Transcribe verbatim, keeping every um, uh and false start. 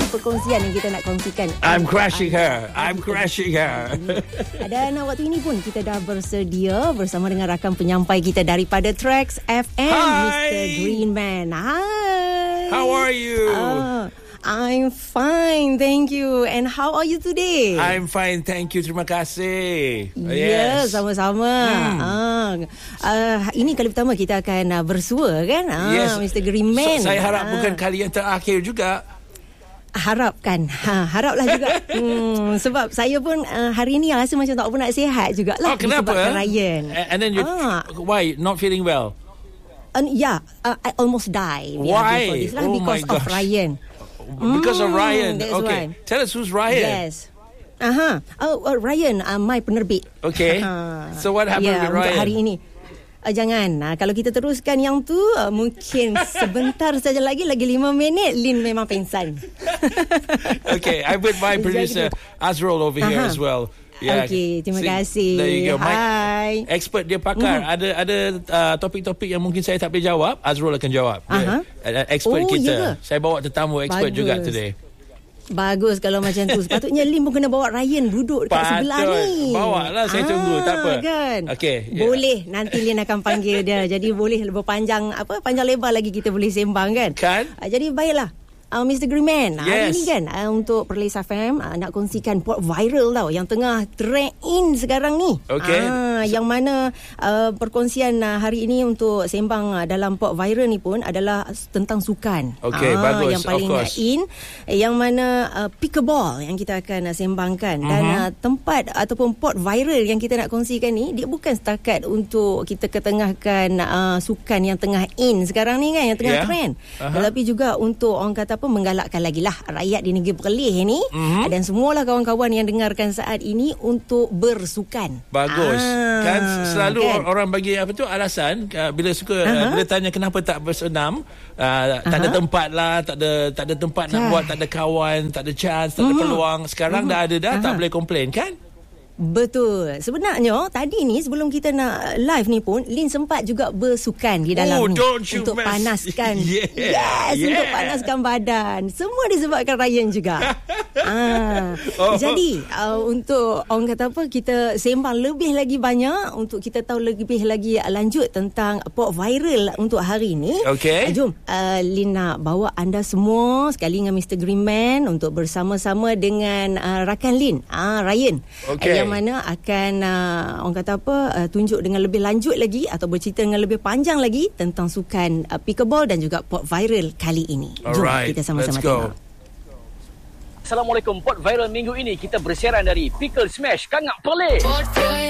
perkongsian yang kita nak kongsikan. I'm crashing her. I'm crashing her. Dan waktu ini pun kita dah bersedia bersama dengan rakan penyampai kita daripada Trax F M, Hi. Mister Greenman. Hi. How are you? Uh, I'm fine, thank you. And how are you today? I'm fine, thank you. Terima kasih. Yes, Yes. sama-sama. Hmm. Ah, uh, ini kali pertama kita akan uh, bersua kan? Ah, Yes. Mister Greenman. So, saya harap Ah. bukan kali yang terakhir juga. Harapkan, ha, haraplah juga. hmm, sebab saya pun uh, hari ni rasa macam tak apa nak sihat jugalah. Oh, kenapa? Disebabkan Ryan. And then you, Ah. why not feeling well? Uh, yeah, uh, I almost die. Why? Before this lah, Oh because my of gosh. Ryan. Because of Mm, Ryan. that's Okay, why. tell us who's Ryan. Yes. Aha. Oh, uh, Ryan, uh, my penerbit. Okay. Ha. So what happened yeah, with Ryan? Untuk hari ini. Uh, jangan. Uh, kalau kita teruskan yang tu, uh, mungkin sebentar saja lagi, lagi lima minit, Lin memang pengsan. Okay, I'm with my producer Azrul over here Aha. as well. Yeah. Okay, terima See, kasih. There you go. My Hai. expert, dia pakar. Mm-hmm. Ada ada uh, topik-topik yang mungkin saya tak boleh jawab, Azrul akan jawab. Aha. Dia, uh, expert Oh, kita. ya ke? Saya bawa tetamu expert Bagus. juga today. Bagus kalau macam tu. Sepatutnya Lin pun kena bawa Ryan duduk dekat Patut. sebelah ni. Bawa lah, saya tunggu. Tak apa. Kan? Okey, ya. Boleh. Nanti Lin akan panggil dia. Jadi boleh berpanjang, apa, panjang lebar lagi kita boleh sembang kan? Kan? Uh, jadi baiklah. Uh, Mister Greenman, hari Yes. ni kan uh, untuk Perlis F M uh, nak kongsikan port viral tau yang tengah trend in sekarang ni. Okey. Uh, yang mana uh, perkongsian uh, hari ini untuk sembang uh, dalam port viral ni pun adalah tentang sukan. Okey, Ah, bagus, Yang paling of course. in, yang mana uh, pickleball yang kita akan uh, sembangkan. Dan Mhm. uh, tempat ataupun port viral yang kita nak kongsikan ni, dia bukan setakat untuk kita ketengahkan uh, sukan yang tengah in sekarang ni kan, yang tengah Yeah. trend. Aha. Tetapi juga untuk orang kata apa, menggalakkan lagi lah rakyat di negeri Perlis ni, Mhm. dan semualah kawan-kawan yang dengarkan saat ini untuk bersukan. Bagus. Ah, Kan selalu kan? orang bagi apa tu alasan uh, bila suka uh, Aha. bila tanya kenapa tak bersenam, uh, tak ada Aha. tempat lah, tak ada tak ada tempat nak Dah. buat, tak ada kawan, tak ada chance, tak ada Mhm. peluang. Sekarang Mhm. dah ada dah, tak Aha. boleh komplain kan? Betul. Sebenarnya tadi ni sebelum kita nak live ni pun Lin sempat juga bersukan di dalam Oh, ni don't you untuk mess. panaskan. Yeah, Yes, yeah. untuk panaskan badan. Semua disebabkan Ryan juga. ah. Oh. Jadi uh, untuk orang kata apa, kita sembang lebih lagi banyak untuk kita tahu lebih lagi lanjut tentang port viral untuk hari ni. Okey. Uh, jom uh, Lin nak bawa anda semua sekali dengan Mister Greenman untuk bersama-sama dengan uh, rakan Lin, ah Ryan. Okey. Yang mana akan uh, orang kata apa, uh, tunjuk dengan lebih lanjut lagi atau bercerita dengan lebih panjang lagi tentang sukan uh, pickleball dan juga port viral kali ini. Jom Alright, kita sama-sama let's go. tengok. Assalamualaikum. Port viral minggu ini kita bersiaran dari Pickle Smash Kangak Perlis. Port viral.